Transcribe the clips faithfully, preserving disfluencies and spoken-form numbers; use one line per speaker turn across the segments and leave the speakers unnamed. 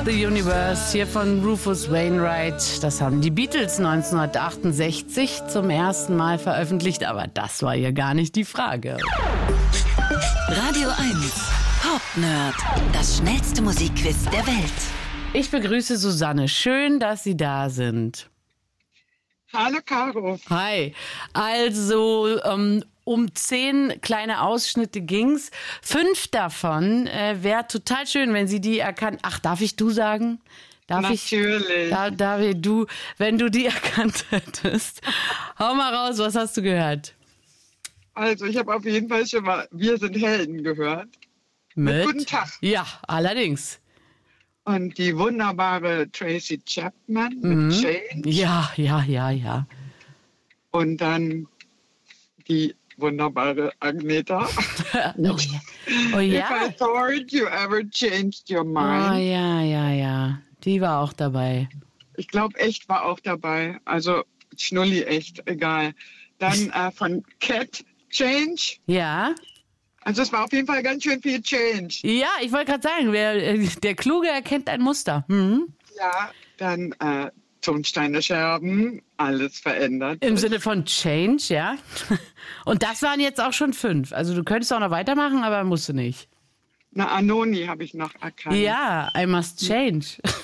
the Universe hier von Rufus Wainwright. Das haben die Beatles neunzehnhundertachtundsechzig zum ersten Mal veröffentlicht, aber das war ja gar nicht die Frage.
Radio eins Pop Nerd, das schnellste Musikquiz der Welt.
Ich begrüße Susanne. Schön, dass Sie da sind.
Hallo Caro.
Hi. Also ähm, um zehn kleine Ausschnitte ging's. Fünf davon äh, wäre total schön, wenn Sie die erkannt. Ach, darf ich du sagen? Darf
Natürlich.
Ich, da, David, du, wenn du die erkannt hättest. Hau mal raus, was hast du gehört?
Also ich habe auf jeden Fall schon mal Wir sind Helden gehört.
Mit?
Mit Guten Tag.
Ja, allerdings.
Und die wunderbare Tracy Chapman
Mhm.
mit Change.
Ja, ja, ja, ja.
Und dann die wunderbare Agneta.
Oh ja. Oh
If
ja.
I thought you ever changed your
Oh
mind.
ja, ja, ja. Die war auch dabei.
Ich glaube, echt war auch dabei. Also Schnulli, echt, egal. Dann äh, von Cat Change.
Ja.
Also es war auf jeden Fall ganz schön viel Change.
Ja, ich wollte gerade sagen, wer, der Kluge erkennt ein Muster. Mhm.
Ja, dann äh, Tonsteine Scherben, alles verändert.
Im Sinne von Change, ja. Und das waren jetzt auch schon fünf. Also du könntest auch noch weitermachen, aber musst du nicht.
Na, Anoni habe ich noch erkannt.
Ja, I must change.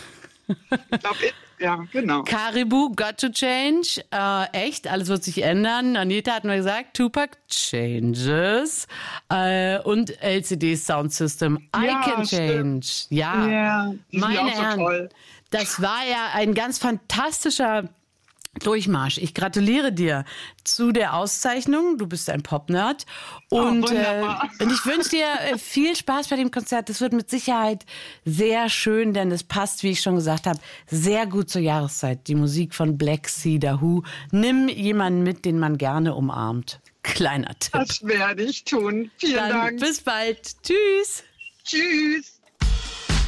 Ich glaube, ja, genau.
Caribou, got to change. Äh, echt, alles wird sich ändern. Anita hat mir gesagt, Tupac changes. Äh, und L C D Sound System, I
Ja,
can change.
stimmt.
Ja,
Ja, die sind
meine
ja auch so
Herren,
toll.
das war ja ein ganz fantastischer Durchmarsch. Ich gratuliere dir zu der Auszeichnung. Du bist ein Pop-Nerd. Und,
Oh,
äh,
wunderbar.
und ich wünsche dir äh, viel Spaß bei dem Konzert. Das wird mit Sicherheit sehr schön, denn es passt, wie ich schon gesagt habe, sehr gut zur Jahreszeit. Die Musik von Black Sea, The Who. Nimm jemanden mit, den man gerne umarmt. Kleiner Tipp.
Das werde ich tun. Vielen
Dann
Dank.
bis bald. Tschüss.
Tschüss.